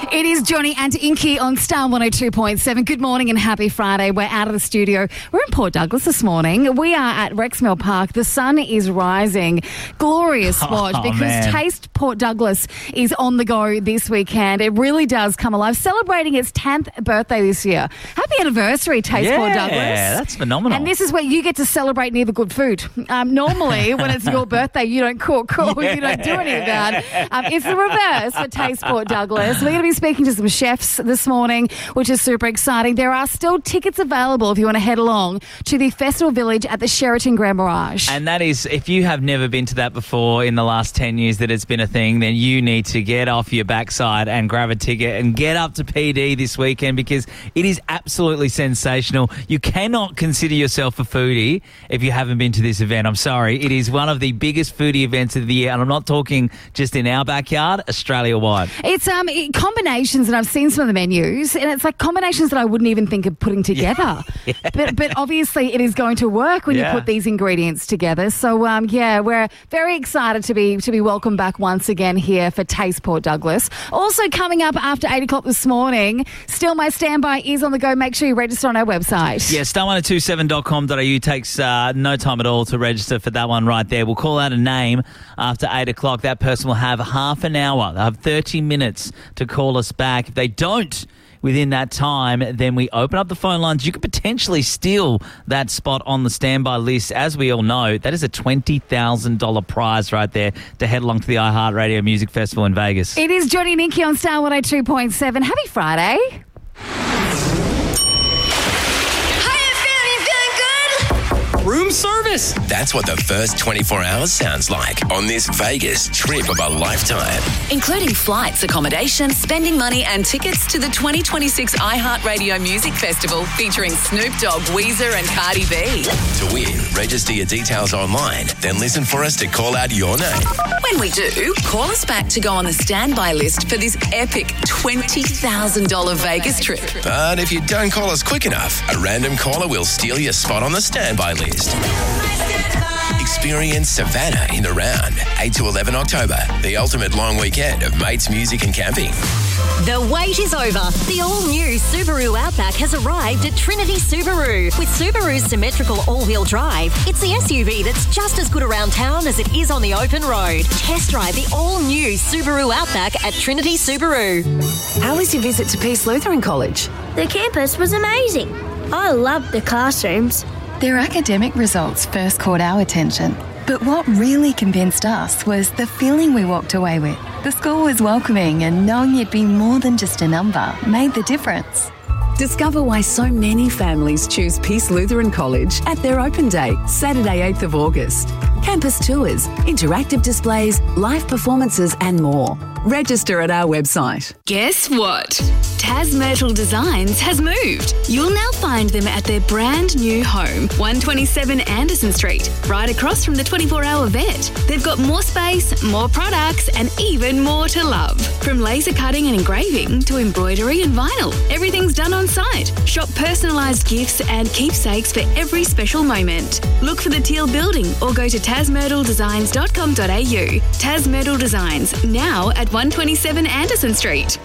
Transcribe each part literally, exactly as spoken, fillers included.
It is Johnny and Inky on Star one oh two point seven. Good morning and happy Friday. We're out of the studio. We're in Port Douglas this morning. We are at Rexmill Park. The sun is rising. Glorious watch oh, because man. Taste Port Douglas is on the go this weekend. It really does come alive. Celebrating its tenth birthday this year. Happy anniversary, Taste yeah, Port Douglas. Yeah, that's phenomenal. And this is where you get to celebrate near the good food. Um, normally, when it's your birthday, you don't cook or yeah. you don't do any of that. Um, it's the reverse for Taste Port Douglas. We're going to be speaking to some chefs this morning, which is super exciting. There are still tickets available if you want to head along to the Festival Village at the Sheraton Grand Mirage. And that is, if you have never been to that before in the last ten years that it's been a thing, then you need to get off your backside and grab a ticket and get up to P D this weekend because it is absolutely sensational. You cannot consider yourself a foodie if you haven't been to this event. I'm sorry. It is one of the biggest foodie events of the year, and I'm not talking just in our backyard, Australia-wide. It's um it, combinations, and I've seen some of the menus, and it's like combinations that I wouldn't even think of putting together. Yeah. But but obviously it is going to work when Yeah. you put these ingredients together. So um yeah, we're very excited to be to be welcomed back once again here for Taste Port Douglas. Also coming up after eight o'clock this morning, Still My Standby is on the go. Make sure you register on our website. Yeah, star one oh two seven dot com dot a u takes uh, no time at all to register for that one right there. We'll call out a name after eight o'clock. That person will have half an hour. They'll have thirty minutes to call us back. If they don't within that time, then we open up the phone lines. You could potentially steal that spot on the standby list. As we all know, that is a twenty thousand dollars prize right there to head along to the iHeartRadio Music Festival in Vegas. It is Johnny and Inky on Star one oh two point seven. Happy Friday. Room service. That's what the first twenty-four hours sounds like on this Vegas trip of a lifetime. Including flights, accommodation, spending money and tickets to the twenty twenty-six iHeartRadio Music Festival featuring Snoop Dogg, Weezer and Cardi B. To win, register your details online, then listen for us to call out your name. When we do, call us back to go on the standby list for this epic twenty thousand dollars Vegas trip. But if you don't call us quick enough, a random caller will steal your spot on the standby list. Experience Savannah in the round, eight to eleven October, the ultimate long weekend of mates, music and camping. The wait is over. The all-new Subaru Outback has arrived at Trinity Subaru. With Subaru's symmetrical all-wheel drive, it's the S U V that's just as good around town as it is on the open road. Test drive the all-new Subaru Outback at Trinity Subaru. How was your visit to Peace Lutheran College? The campus was amazing. I loved the classrooms. Their academic results first caught our attention. But what really convinced us was the feeling we walked away with. The school was welcoming, and knowing you'd be more than just a number made the difference. Discover why so many families choose Peace Lutheran College at their open day, Saturday eighth of August. Campus tours, interactive displays, live performances and more. Register at our website. Guess what? Tas Myrtle Designs has moved. You'll now find them at their brand new home, one twenty-seven Anderson Street, right across from the twenty-four hour vet. They've got more space, more products, and even more to love. From laser cutting and engraving to embroidery and vinyl, everything's done on site. Shop personalised gifts and keepsakes for every special moment. Look for the teal building or go to tas myrtle designs dot com dot a u. Tas Myrtle Designs, now at one twenty-seven Anderson Street.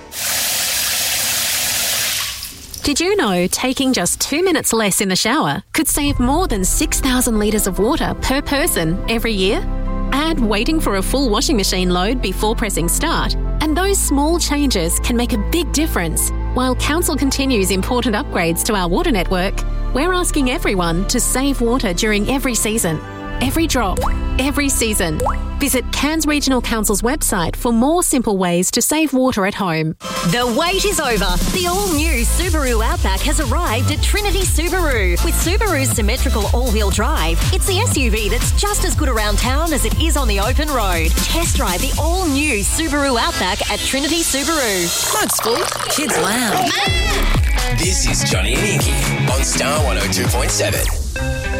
Did you know taking just two minutes less in the shower could save more than six thousand litres of water per person every year? Add waiting for a full washing machine load before pressing start, and those small changes can make a big difference. While Council continues important upgrades to our water network, we're asking everyone to save water during every season. Every drop, every season. Visit Cairns Regional Council's website for more simple ways to save water at home. The wait is over. The all-new Subaru Outback has arrived at Trinity Subaru. With Subaru's symmetrical all-wheel drive, it's the S U V that's just as good around town as it is on the open road. Test drive the all-new Subaru Outback at Trinity Subaru. Not school, kids lounge. This is Johnny and Inky on Star one oh two point seven.